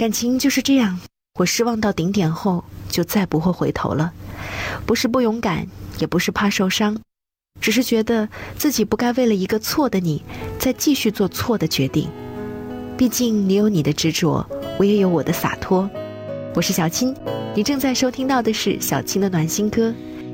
感情就是这样，我失望到顶点后就再不会回头了。不是不勇敢，也不是怕受伤，只是觉得自己不该为了一个错的你再继续做错的决定。毕竟你有你的执着，我也有我的洒脱。我是小青，你正在收听到的是小青的暖心歌，